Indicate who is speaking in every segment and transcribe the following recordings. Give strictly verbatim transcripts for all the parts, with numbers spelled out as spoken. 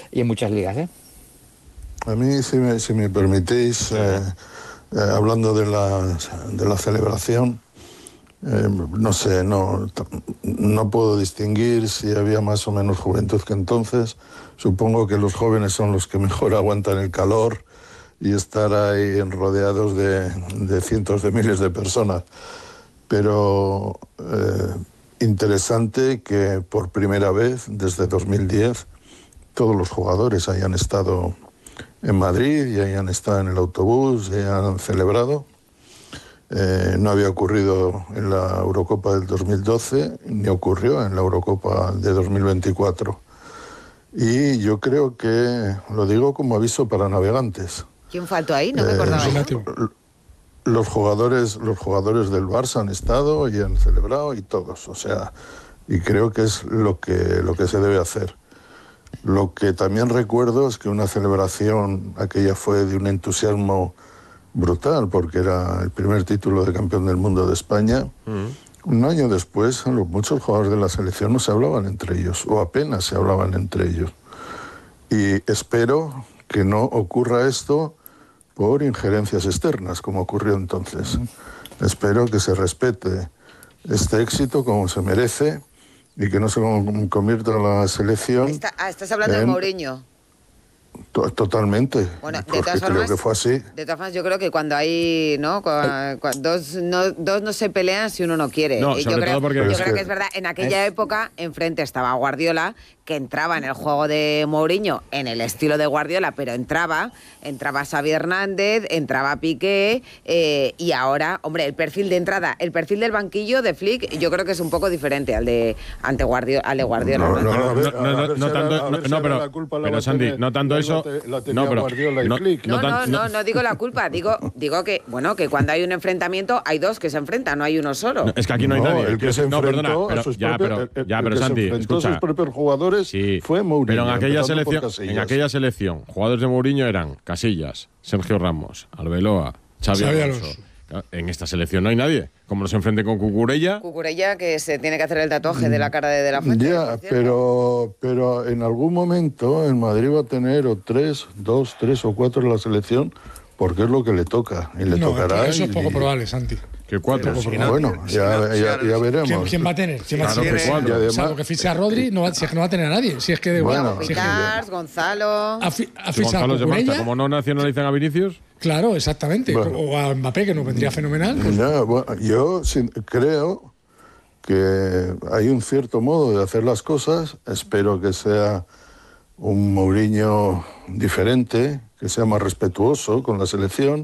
Speaker 1: y en muchas ligas, ¿eh?
Speaker 2: A mí, si me, si me permitís, eh, eh, hablando de la, de la celebración, eh, no sé, no, no puedo distinguir si había más o menos juventud que entonces. Supongo que los jóvenes son los que mejor aguantan el calor y estar ahí rodeados de, de cientos de miles de personas. Pero eh, interesante que por primera vez desde dos mil diez todos los jugadores hayan estado en Madrid y hayan estado en el autobús y hayan celebrado. Eh, no había ocurrido en la Eurocopa del dos mil doce, ni ocurrió en la Eurocopa de dos mil veinticuatro. Y yo creo que, lo digo como aviso para navegantes.
Speaker 3: ¿Quién faltó ahí? No me acordaba.
Speaker 2: Eh, los jugadores, los jugadores del Barça han estado y han celebrado y todos, o sea, y creo que es lo que, lo que se debe hacer. Lo que también recuerdo es que una celebración, aquella fue de un entusiasmo brutal, porque era el primer título de campeón del mundo de España. Mm. Un año después, los, muchos jugadores de la selección no se hablaban entre ellos, o apenas se hablaban entre ellos. Y espero que no ocurra esto por injerencias externas, como ocurrió entonces. Mm. Espero que se respete este éxito como se merece, y que no se convierta la selección...
Speaker 3: Está, ah, estás hablando en, de Mourinho.
Speaker 2: To, totalmente.
Speaker 3: Bueno,
Speaker 2: porque
Speaker 3: de todas formas,
Speaker 2: creo que fue así.
Speaker 3: De todas formas, yo creo que cuando hay, ¿no? Cuando, cuando dos, no, dos no se pelean si uno no quiere.
Speaker 4: No,
Speaker 3: y
Speaker 4: sobre
Speaker 3: yo creo,
Speaker 4: todo porque...
Speaker 3: yo
Speaker 4: es
Speaker 3: creo
Speaker 4: que,
Speaker 3: que es verdad, en aquella es... época, enfrente estaba Guardiola, que entraba en el juego de Mourinho, en el estilo de Guardiola, pero entraba, entraba Xavi Hernández, entraba Piqué, eh, y ahora, hombre, el perfil de entrada, el perfil del banquillo de Flick, yo creo que es un poco diferente al de ante Guardiola, al de Guardiola.
Speaker 4: No, no, no, no, no tanto, no, pero, pero Santi, no tanto eso, no, pero,
Speaker 2: no,
Speaker 3: no, no, no, no digo la culpa, digo, digo que, bueno, que cuando hay un enfrentamiento hay dos que se enfrentan, no hay uno solo.
Speaker 4: No, es que aquí no hay
Speaker 2: no,
Speaker 4: nadie.
Speaker 2: El que se
Speaker 4: no,
Speaker 2: enfrentó
Speaker 4: perdona, pero,
Speaker 2: a sus
Speaker 4: ya,
Speaker 2: propios,
Speaker 4: pero, ya,
Speaker 2: el,
Speaker 4: pero
Speaker 2: el
Speaker 4: Santi,
Speaker 2: que se
Speaker 4: escucha.
Speaker 2: A sus propios jugadores
Speaker 4: sí,
Speaker 2: fue Mourinho.
Speaker 4: Pero en aquella selección, en aquella selección, jugadores de Mourinho eran Casillas, Sergio Ramos, Arbeloa, Xavi Alonso. En esta selección no hay nadie. Como nos enfrente con Cucurella.
Speaker 3: Cucurella, que se tiene que hacer el tatuaje de la cara de, de la Fuente.
Speaker 2: Ya, pero, pero en algún momento el Madrid va a tener o tres, dos, tres o cuatro en la selección, porque es lo que le toca. Y le
Speaker 5: no,
Speaker 2: tocará.
Speaker 5: Eso
Speaker 2: y,
Speaker 5: es poco probable, Santi.
Speaker 4: ¿Qué cuatro?
Speaker 2: Si no, bueno, ya, ya, ya veremos.
Speaker 5: ¿Quién, ¿Quién va a tener? ¿Quién va a tener?
Speaker 4: Claro que
Speaker 5: además, salvo que fiche a Rodri, no va, si es que no va a tener a nadie. Si es que de
Speaker 2: bueno,
Speaker 3: bueno Picar, si Gonzalo.
Speaker 5: A, fi, a
Speaker 4: si Gonzalo se marcha, como no nacionalizan a Vinicius.
Speaker 5: Claro, exactamente. Bueno. O a Mbappé, que nos vendría fenomenal. Pues.
Speaker 2: Ya, bueno, yo sí, creo que hay un cierto modo de hacer las cosas. Espero que sea un Mourinho diferente, que sea más respetuoso con la selección.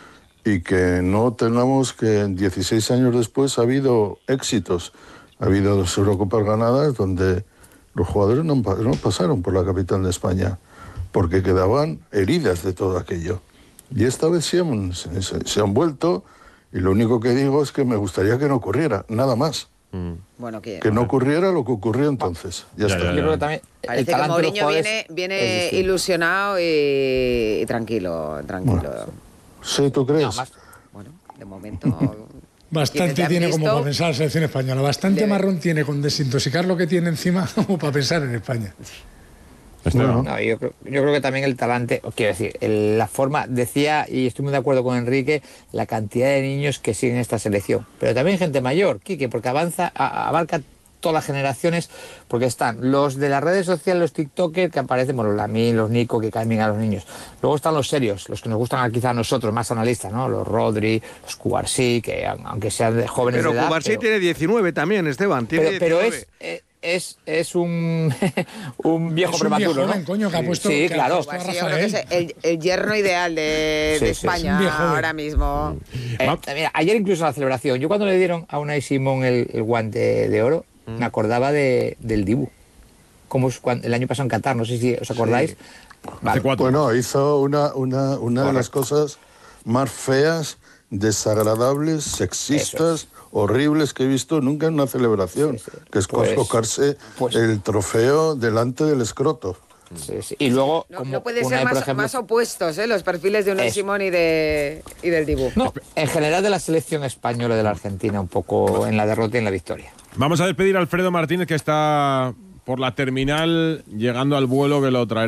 Speaker 2: Y que no tengamos que dieciséis años después ha habido éxitos. Ha habido dos Eurocopas ganadas donde los jugadores no, no pasaron por la capital de España porque quedaban heridas de todo aquello. Y esta vez sí han, se, se han vuelto y lo único que digo es que me gustaría que no ocurriera, nada más.
Speaker 4: Mm.
Speaker 3: Bueno, que,
Speaker 2: que no ocurriera lo que ocurrió entonces. Ya, ya está.
Speaker 1: Ya, ya. Yo creo que también
Speaker 3: parece que Mourinho viene, viene ilusionado y, y tranquilo, tranquilo.
Speaker 2: Bueno. Sí, ¿tú crees?
Speaker 3: No, más, bueno, de momento...
Speaker 5: Bastante tiene
Speaker 3: visto?
Speaker 5: como para pensar la selección española. Bastante Debe. marrón tiene con desintoxicar lo que tiene encima como para pensar en España.
Speaker 1: No, no, yo, creo, yo creo que también el talante, quiero decir, el, la forma, decía, y estoy muy de acuerdo con Enrique, la cantidad de niños que siguen esta selección. Pero también gente mayor, Quique, porque avanza, a, abarca todas las generaciones, porque están los de las redes sociales, los tiktokers que aparecen, bueno, los Lamine, los Nico, que caen bien a los niños. Luego están los serios, los que nos gustan quizá a nosotros, más analistas, ¿no? Los Rodri, los Cubarsí, que aunque sean de jóvenes
Speaker 6: pero
Speaker 1: de edad...
Speaker 6: Cubarsí
Speaker 1: pero
Speaker 6: tiene diecinueve también, Esteban, tiene
Speaker 1: pero, pero
Speaker 6: diecinueve.
Speaker 1: es... Eh, Es, es un, un viejo
Speaker 5: es un
Speaker 1: prematuro,
Speaker 5: viejo
Speaker 1: ¿no?
Speaker 5: joven, coño, que ha puesto,
Speaker 1: sí,
Speaker 5: que
Speaker 1: claro.
Speaker 5: ha puesto a
Speaker 3: Yo creo que es el, el yerno ideal de,
Speaker 1: sí,
Speaker 3: de
Speaker 1: sí,
Speaker 3: España
Speaker 5: sí,
Speaker 3: ahora mismo.
Speaker 1: Eh, mira, ayer incluso en la celebración, yo cuando le dieron a Unai Simón el, el guante de oro, mm. me acordaba de, del Dibu. Como es cuando, el año pasado en Qatar, no sé si os acordáis.
Speaker 2: Sí.
Speaker 1: Vale.
Speaker 2: Bueno, hizo una, una, una de las cosas más feas, desagradables, sexistas, horribles que he visto nunca en una celebración, sí, sí. que es pues, colocarse pues, el trofeo delante del escroto.
Speaker 1: Sí, sí. Y luego,
Speaker 3: no,
Speaker 1: como
Speaker 3: no puede
Speaker 1: una,
Speaker 3: ser más,
Speaker 1: ejemplo,
Speaker 3: más opuestos, ¿eh? Los perfiles de Unai Simón y, de, y del Dibu.
Speaker 1: No, en general de la selección española de la Argentina, un poco en la derrota y en la victoria.
Speaker 4: Vamos a despedir a Alfredo Martínez, que está por la terminal llegando al vuelo que lo traerá.